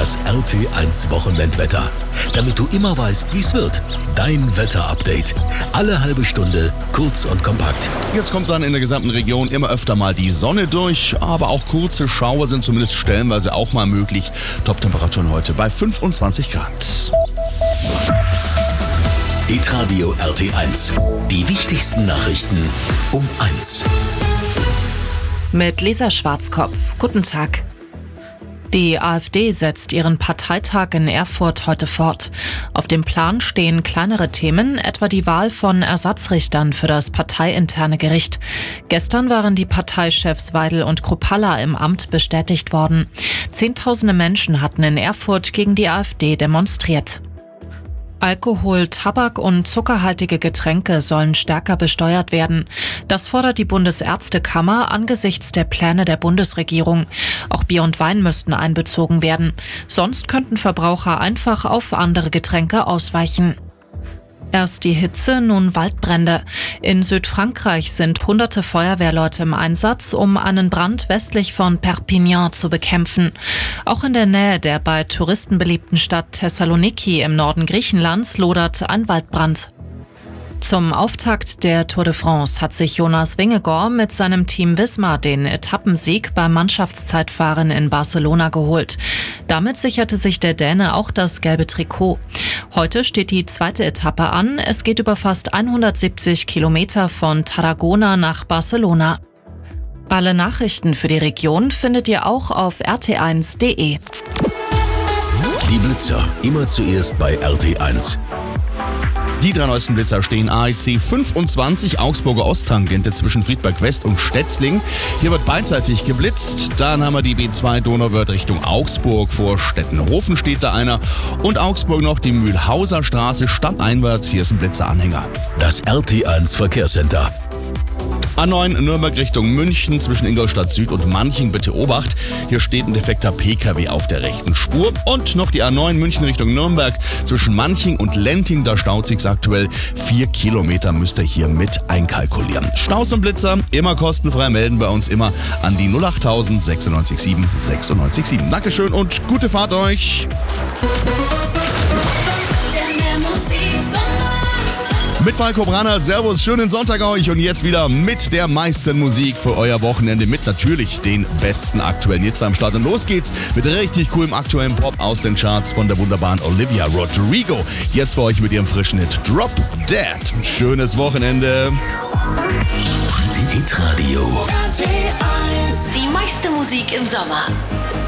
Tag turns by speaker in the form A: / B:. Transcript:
A: Das RT1 Wochenendwetter. Damit du immer weißt, wie es wird. Dein Wetterupdate. Alle halbe Stunde, kurz und kompakt.
B: Jetzt kommt dann in der gesamten Region immer öfter mal die Sonne durch, aber auch kurze Schauer sind zumindest stellenweise auch mal möglich. Top-Temperaturen heute bei 25 Grad.
A: Hitradio RT1. Die wichtigsten Nachrichten um 1.
C: Mit Lisa Schwarzkopf. Guten Tag. Die AfD setzt ihren Parteitag in Erfurt heute fort. Auf dem Plan stehen kleinere Themen, etwa die Wahl von Ersatzrichtern für das parteiinterne Gericht. Gestern waren die Parteichefs Weidel und Kruppalla im Amt bestätigt worden. Zehntausende Menschen hatten in Erfurt gegen die AfD demonstriert. Alkohol, Tabak und zuckerhaltige Getränke sollen stärker besteuert werden. Das fordert die Bundesärztekammer angesichts der Pläne der Bundesregierung. Auch Bier und Wein müssten einbezogen werden. Sonst könnten Verbraucher einfach auf andere Getränke ausweichen. Erst die Hitze, nun Waldbrände. In Südfrankreich sind hunderte Feuerwehrleute im Einsatz, um einen Brand westlich von Perpignan zu bekämpfen. Auch in der Nähe der bei Touristen beliebten Stadt Thessaloniki im Norden Griechenlands lodert ein Waldbrand. Zum Auftakt der Tour de France hat sich Jonas Vingegaard mit seinem Team Visma den Etappensieg beim Mannschaftszeitfahren in Barcelona geholt. Damit sicherte sich der Däne auch das gelbe Trikot. Heute steht die zweite Etappe an. Es geht über fast 170 Kilometer von Tarragona nach Barcelona. Alle Nachrichten für die Region findet ihr auch auf rt1.de.
A: Die Blitzer. Immer zuerst bei RT1.
B: Die 3 neuesten Blitzer stehen AEC 25, Augsburger Osttangente zwischen Friedberg West und Stetzling. Hier wird beidseitig geblitzt. Dann haben wir die B2 Donauwörth Richtung Augsburg. Vor Stettenhofen steht da einer. Und Augsburg noch die Mühlhauser Straße stadteinwärts. Hier ist ein Blitzeranhänger.
A: Das RT1 Verkehrscenter.
B: A9 Nürnberg Richtung München zwischen Ingolstadt Süd und Manching, bitte Obacht. Hier steht ein defekter PKW auf der rechten Spur. Und noch die A9 München Richtung Nürnberg zwischen Manching und Lenting. Da staut sich's aktuell. 4 Kilometer müsst ihr hier mit einkalkulieren. Staus und Blitzer immer kostenfrei melden bei uns immer an die 08000 967 967. Dankeschön und gute Fahrt euch. Mit Falco Brana, Servus, schönen Sonntag euch und jetzt wieder mit der meisten Musik für euer Wochenende mit natürlich den besten aktuellen Hits am Start. Und los geht's mit richtig coolem aktuellen Pop aus den Charts von der wunderbaren Olivia Rodrigo. Jetzt für euch mit ihrem frischen Hit Drop Dead. Schönes Wochenende.
A: Hitradio.
D: Die meiste Musik im Sommer.